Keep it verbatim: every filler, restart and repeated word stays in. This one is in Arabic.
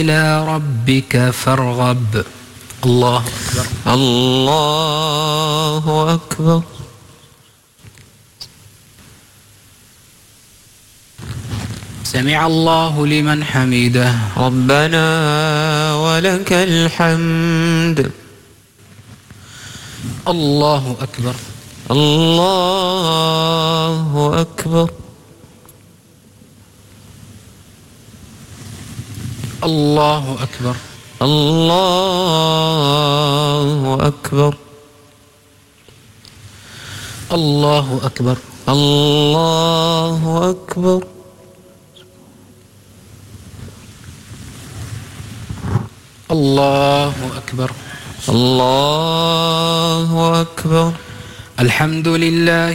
إلى ربك فارغب. الله أكبر. الله أكبر. سمع الله لمن حمده. ربنا ولك الحمد. الله أكبر. الله أكبر. الله أكبر. الله أكبر. الله أكبر. الله أكبر. الله أكبر. الله أكبر. الحمد لله